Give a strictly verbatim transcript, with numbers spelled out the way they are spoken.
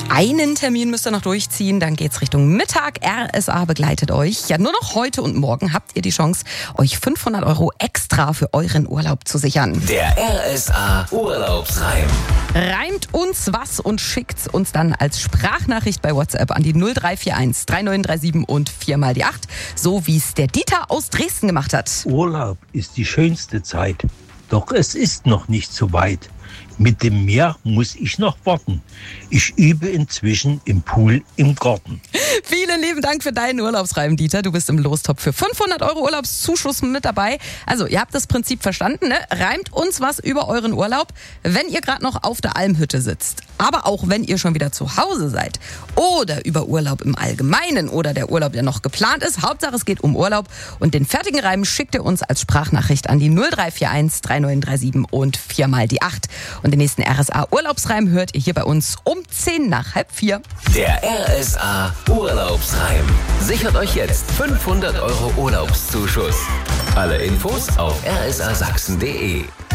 Einen Termin müsst ihr noch durchziehen, dann geht's Richtung Mittag. R S A begleitet euch. Ja, nur noch heute und morgen habt ihr die Chance, euch fünfhundert Euro extra für euren Urlaub zu sichern. Der R S A Urlaubsreim. Reimt uns was und schickt's uns dann als Sprachnachricht bei WhatsApp an die null drei vier eins drei neun drei sieben und vier mal die acht, so wie es der Dieter aus Dresden gemacht hat. Urlaub ist die schönste Zeit, doch es ist noch nicht so weit. Mit dem Meer muss ich noch warten. Ich übe inzwischen im Pool im Garten. Vielen lieben Dank für deinen Urlaubsreim, Dieter. Du bist im Lostopf für fünfhundert Euro Urlaubszuschuss mit dabei. Also, ihr habt das Prinzip verstanden, ne? Reimt uns was über euren Urlaub, wenn ihr gerade noch auf der Almhütte sitzt. Aber auch wenn ihr schon wieder zu Hause seid. Oder über Urlaub im Allgemeinen oder der Urlaub, der noch geplant ist. Hauptsache, es geht um Urlaub. Und den fertigen Reim schickt ihr uns als Sprachnachricht an die null drei vier eins drei neun drei sieben und vier mal die acht. Und den nächsten R S A Urlaubsreim hört ihr hier bei uns um zehn nach halb vier. Der R S A Urlaubsreim. Sichert euch jetzt fünfhundert Euro Urlaubszuschuss. Alle Infos auf r s a sachsen punkt d e.